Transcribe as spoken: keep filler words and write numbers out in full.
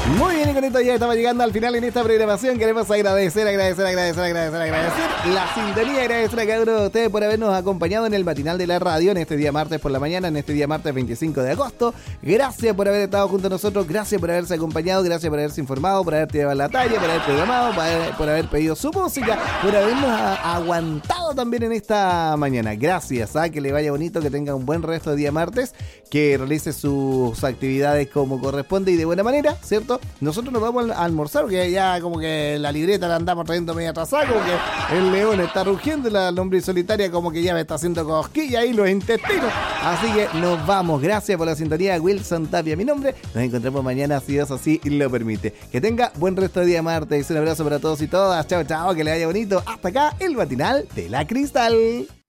Muy bien, y con esto ya estamos llegando al final en esta programación. Queremos agradecer, agradecer, agradecer, agradecer, agradecer la sintonía, agradecer a cada uno de ustedes por habernos acompañado en el matinal de la radio en este día martes por la mañana, en este día martes veinticinco de agosto. Gracias por haber estado junto a nosotros, gracias por haberse acompañado, gracias por haberse informado, por haber tirado la talla, por haber programado, por haber, por haber pedido su música, por habernos a, aguantado también en esta mañana. Gracias, ¿ah? Que le vaya bonito, que tenga un buen resto de día martes, que realice sus actividades como corresponde y de buena manera, ¿cierto? Nosotros nos vamos a almorzar, porque ya como que la libreta la andamos trayendo media atrasada, como que el león está rugiendo, la lombriz solitaria como que ya me está haciendo cosquillas ahí los intestinos. Así que nos vamos. Gracias por la sintonía. Wilson Tapia, mi nombre. Nos encontramos mañana, si Dios así lo permite. Que tenga buen resto de día martes. Un abrazo para todos y todas. Chao, chao, que le vaya bonito. Hasta acá, el matinal de la Cristal.